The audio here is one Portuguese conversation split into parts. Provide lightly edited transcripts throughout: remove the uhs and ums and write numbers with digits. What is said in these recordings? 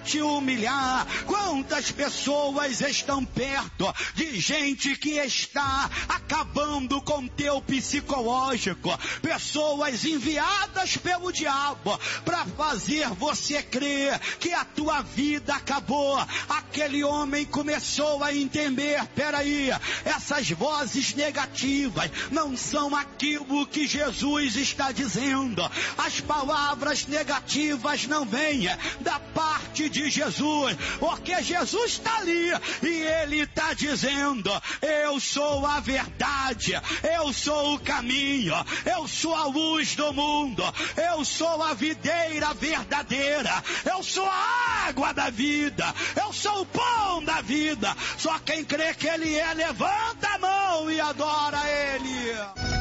te humilhar. Quantas pessoas estão perto de gente que está acabando com teu psicológico, pessoas enviadas pelo diabo para fazer você crer que a tua vida acabou. Aquele homem começou a entender: peraí, essas vozes negativas não são aquilo que Jesus está dizendo. As palavras negativas não vêm da parte de Jesus, porque Jesus está ali e ele está dizendo: eu sou a verdade, eu sou o caminho, eu sou a luz do mundo, eu sou a videira verdadeira, eu sou a água da vida, eu sou o pão da vida. Só quem crê que ele é, levanta a mão e adora ele.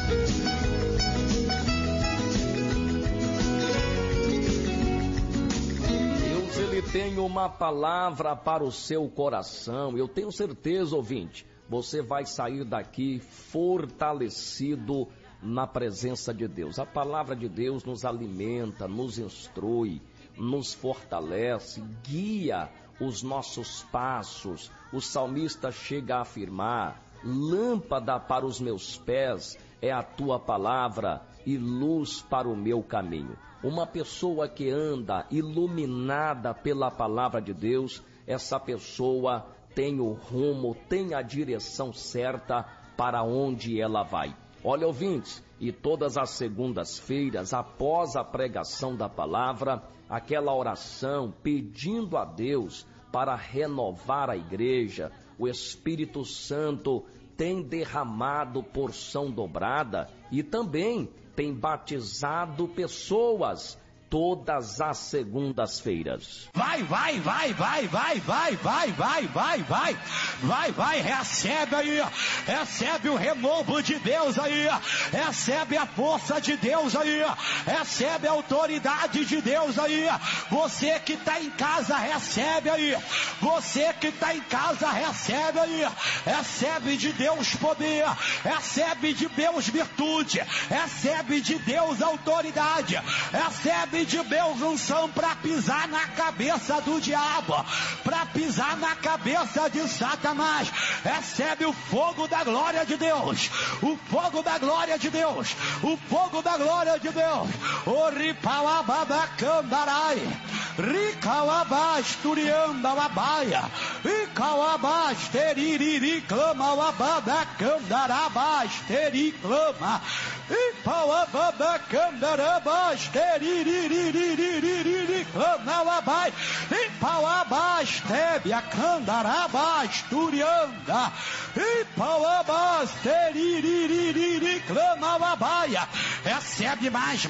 Deus, ele tem uma palavra para o seu coração. Eu tenho certeza, ouvinte, você vai sair daqui fortalecido na presença de Deus. A palavra de Deus nos alimenta, nos instrui, nos fortalece, guia os nossos passos. O salmista chega a afirmar: lâmpada para os meus pés é a tua palavra e luz para o meu caminho. Uma pessoa que anda iluminada pela palavra de Deus, essa pessoa tem o rumo, tem a direção certa para onde ela vai. Olha, ouvintes, e todas as segundas-feiras, após a pregação da palavra, aquela oração pedindo a Deus para renovar a igreja, o Espírito Santo tem derramado porção dobrada e também tem batizado pessoas todas as segundas-feiras. Vai, recebe aí, recebe o renovo de Deus aí, recebe a força de Deus aí, recebe a autoridade de Deus aí. Você que está em casa, recebe aí, você que está em casa, recebe aí, recebe de Deus poder, recebe de Deus virtude, recebe de Deus autoridade, recebe de Deus unção para pisar na cabeça do diabo, para pisar na cabeça de Satanás. Recebe o fogo da glória de Deus, o fogo da glória de Deus, o fogo da glória de Deus. O ripalababacandarai, ricalabasturianda labaia, ricalabasteriri clama lababacandarabasteri clama, ripalababacandarabasteri clama labai, ripalabastebia candarabasturianda, ripalabasteri clama labaia. Recebe mais,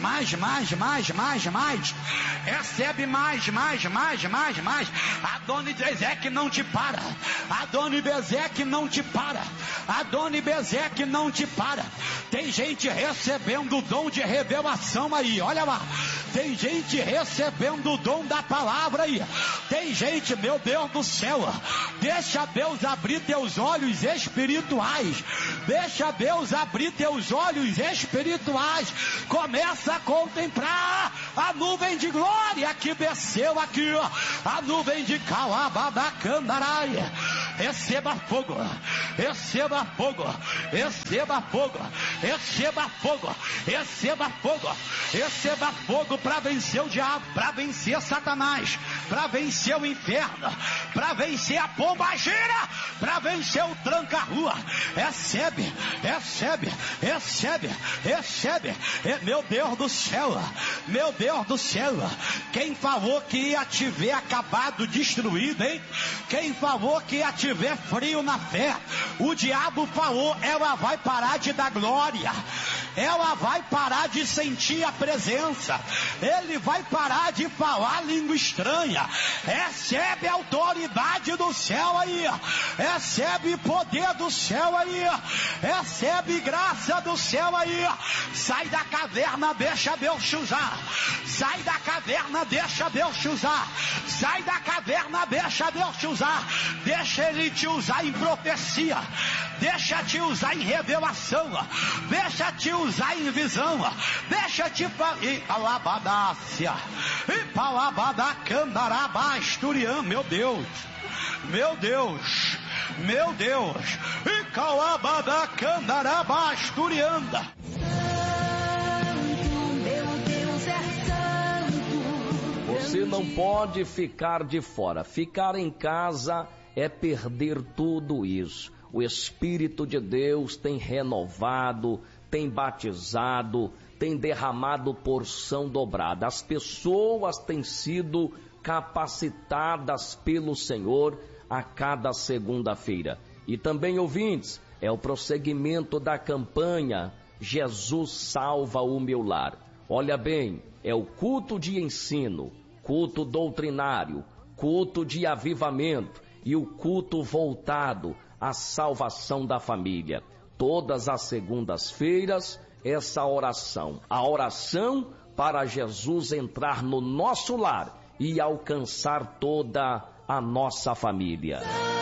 recebe mais. Adoni-Bezeque não te para, Adoni-Bezeque não te para, Adoni-Bezeque não te para. Tem gente recebendo o dom de revelação aí, olha lá. Tem gente recebendo o dom da palavra aí. Tem gente, meu Deus do céu, deixa Deus abrir teus olhos espirituais. Deixa Deus abrir teus olhos espirituais. Começa a contemplar a nuvem de glória que desceu aqui, a nuvem de Cauababacandarai. Receba fogo, receba fogo, receba fogo, receba fogo, receba fogo, receba fogo para vencer o diabo, para vencer Satanás, para vencer o inferno, para vencer a pombagira, para vencer o tranca-rua. Recebe, recebe, recebe, recebe. Meu Deus do céu, meu Deus do céu. Quem falou que ia te ver acabado, destruído, hein? Quem falou que ia te ver frio na fé? O diabo falou: ela vai parar de dar glória, ela vai parar de sentir a presença, ele vai parar de falar língua estranha. Recebe a autoridade do céu aí, recebe poder do céu aí, recebe graça do céu aí. Sai da caverna, deixa Deus te usar. Sai da caverna, deixa Deus te usar. Sai da caverna, deixa Deus te usar. Deixa ele te usar em profecia. deixa te usar em revelação, deixa te usar em visão, deixa te e palabadácia, e palabadacandarabasturiam, meu Deus, meu Deus, meu Deus, e calabadacandarabasturianda. Você não pode ficar de fora. Ficar em casa é perder tudo isso. O Espírito de Deus tem renovado, tem batizado, tem derramado porção dobrada. As pessoas têm sido capacitadas pelo Senhor a cada segunda-feira. E também, ouvintes, é o prosseguimento da campanha Jesus Salva o Meu Lar. Olha bem, é o culto de ensino, culto doutrinário, culto de avivamento e o culto voltado à salvação da família. Todas as segundas-feiras, essa oração, a oração para Jesus entrar no nosso lar e alcançar toda a nossa família.